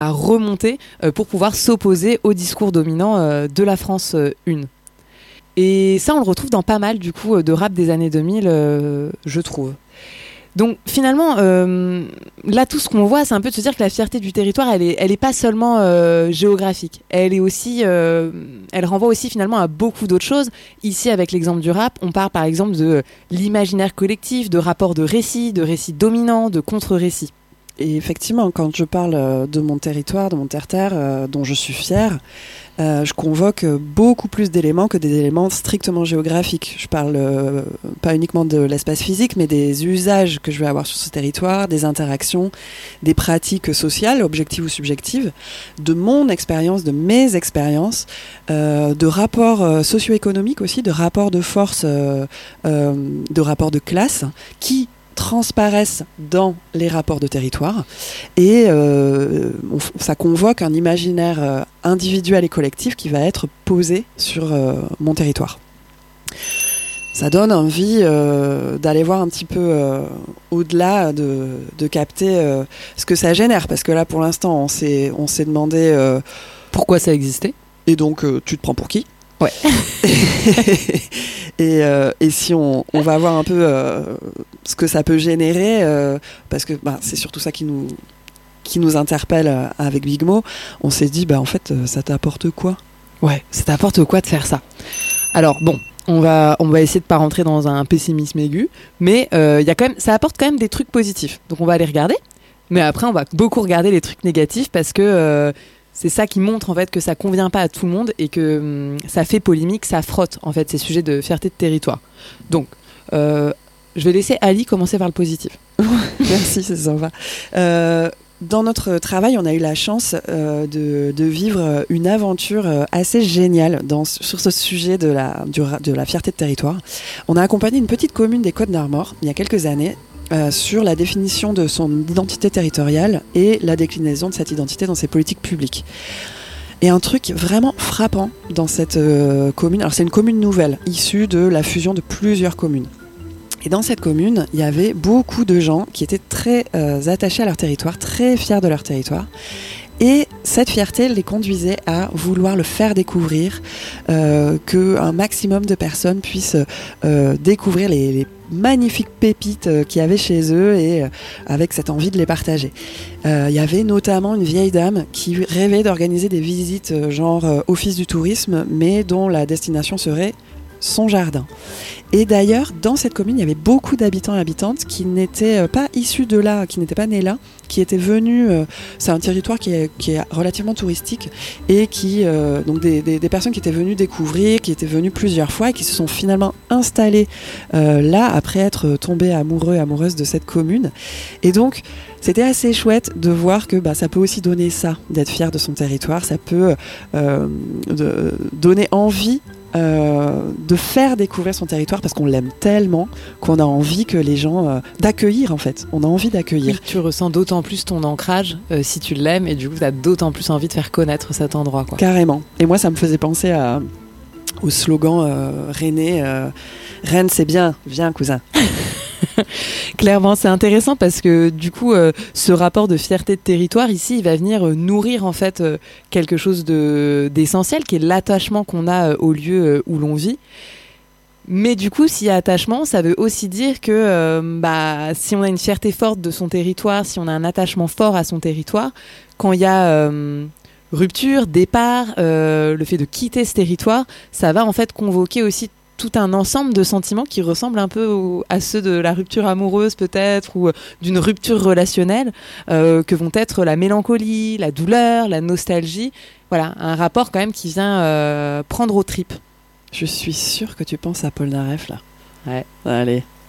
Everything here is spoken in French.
à remonter pour pouvoir s'opposer au discours dominant de la France une. Et ça, on le retrouve dans pas mal du coup de rap des années 2000, je trouve. Donc finalement, là tout ce qu'on voit, c'est un peu de se dire que la fierté du territoire, elle est pas seulement géographique. Elle est aussi, elle renvoie aussi finalement à beaucoup d'autres choses. Ici, avec l'exemple du rap, on parle par exemple de l'imaginaire collectif, de rapports de récits dominants, de contre-récits. Et effectivement, quand je parle de mon territoire, de mon terre-terre, dont je suis fière, je convoque beaucoup plus d'éléments que des éléments strictement géographiques. Je parle pas uniquement de l'espace physique, mais des usages que je vais avoir sur ce territoire, des interactions, des pratiques sociales, objectives ou subjectives, de mon expérience, de mes expériences, de rapports socio-économiques aussi, de rapports de force, de rapports de classe, qui transparaissent dans les rapports de territoire et ça convoque un imaginaire individuel et collectif qui va être posé sur mon territoire. Ça donne envie d'aller voir un petit peu au-delà, de capter ce que ça génère, parce que là pour l'instant on s'est demandé pourquoi ça existait et donc tu te prends pour qui ? Ouais. Et si on va voir un peu ce que ça peut générer, parce que c'est surtout ça qui nous interpelle avec Big Mo, on s'est dit en fait ça t'apporte quoi ? Ouais, ça t'apporte quoi de faire ça ? Alors bon, on va essayer de pas rentrer dans un pessimisme aigu, mais ça apporte quand même des trucs positifs. Donc on va les regarder, mais après on va beaucoup regarder les trucs négatifs parce que c'est ça qui montre en fait que ça convient pas à tout le monde et que ça fait polémique, ça frotte en fait ces sujets de fierté de territoire. Donc, je vais laisser Ali commencer par le positif. Merci, c'est sympa. Dans notre travail, on a eu la chance de vivre une aventure assez géniale sur ce sujet de la fierté de territoire. On a accompagné une petite commune des Côtes-d'Armor il y a quelques années sur la définition de son identité territoriale et la déclinaison de cette identité dans ses politiques publiques. Et un truc vraiment frappant dans cette commune, alors c'est une commune nouvelle, issue de la fusion de plusieurs communes. Et dans cette commune, il y avait beaucoup de gens qui étaient très attachés à leur territoire, très fiers de leur territoire. Et cette fierté les conduisait à vouloir le faire découvrir, qu'un maximum de personnes puissent découvrir les magnifiques pépites qu'il y avait chez eux et avec cette envie de les partager. Il y avait notamment une vieille dame qui rêvait d'organiser des visites genre office du tourisme, mais dont la destination serait son jardin. Et d'ailleurs, dans cette commune, il y avait beaucoup d'habitants et habitantes qui n'étaient pas issus de là, qui n'étaient pas nés là, qui étaient venus. C'est un territoire qui est relativement touristique et qui donc des personnes qui étaient venues découvrir, qui étaient venues plusieurs fois et qui se sont finalement installées là après être tombées amoureux et amoureuses de cette commune. Et donc, c'était assez chouette de voir que ça peut aussi donner ça, d'être fier de son territoire. Ça peut donner envie de faire découvrir son territoire parce qu'on l'aime tellement qu'on a envie que les gens d'accueillir en fait, on a envie d'accueillir. Oui, tu ressens d'autant plus ton ancrage si tu l'aimes et du coup tu as d'autant plus envie de faire connaître cet endroit quoi. Carrément, et moi ça me faisait penser au slogan rennais, Rennes c'est bien, viens cousin. Clairement, c'est intéressant parce que du coup, ce rapport de fierté de territoire ici, il va venir nourrir en fait quelque chose d'essentiel, qui est l'attachement qu'on a au lieu où l'on vit. Mais du coup, s'il y a attachement, ça veut aussi dire que si on a une fierté forte de son territoire, si on a un attachement fort à son territoire, quand il y a rupture, départ, le fait de quitter ce territoire, ça va en fait convoquer aussi tout un ensemble de sentiments qui ressemblent un peu à ceux de la rupture amoureuse peut-être ou d'une rupture relationnelle que vont être la mélancolie, la douleur, la nostalgie. Voilà, un rapport quand même qui vient prendre aux tripes. Je suis sûre que tu penses à Paul Naref là. Ouais. Allez.